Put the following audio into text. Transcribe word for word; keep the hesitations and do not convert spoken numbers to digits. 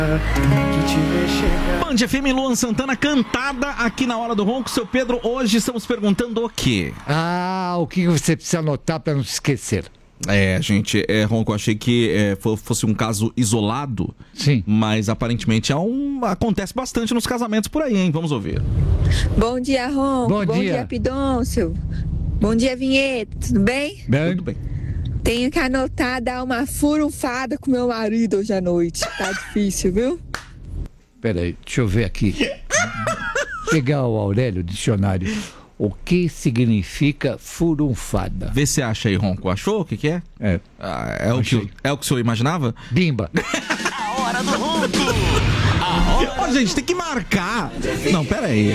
Band F M, Luan Santana, cantada aqui na Hora do Ronco. Seu Pedro, hoje estamos perguntando o quê? Ah, o que você precisa anotar para não se esquecer? É, gente, é, Ronco, eu achei que é, fosse um caso isolado. Sim. Mas aparentemente é um, acontece bastante nos casamentos por aí, hein? Vamos ouvir. Bom dia, Ronco. Bom, Bom dia, dia Pidoncio. Bom dia, Vinheta. Tudo bem? Bem, Tudo bem. Tenho que anotar dar uma furunfada com meu marido hoje à noite. Tá difícil, viu? Peraí, deixa eu ver aqui. Pegar o Aurélio, dicionário. O que significa furunfada? Vê se acha aí, Ronco. Achou? O que que é? É. Ah, é, o que, é o que o senhor imaginava? Bimba. A Hora do Ronco. Ó, gente, tem que marcar. Não, pera aí.